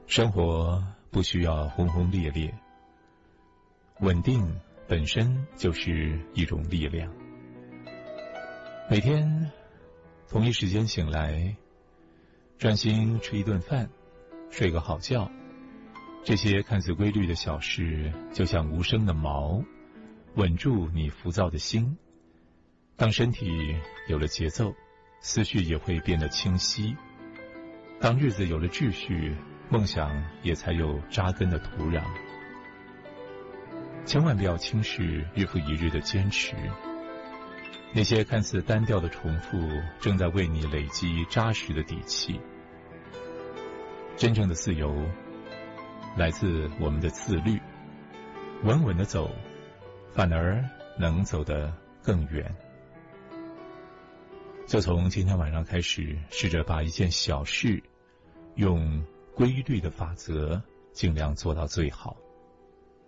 生活不需要轰轰烈烈，稳定本身就是一种力量。每天同一时间醒来，专心吃一顿饭，睡个好觉，这些看似规律的小事，就像无声的锚，稳住你浮躁的心。当身体有了节奏，思绪也会变得清晰。当日子有了秩序，梦想也才有扎根的土壤。千万不要轻视日复一日的坚持，那些看似单调的重复，正在为你累积扎实的底气。真正的自由来自我们的自律，稳稳地走，反而能走得更远。就从今天晚上开始，试着把一件小事用规律的法则尽量做到最好。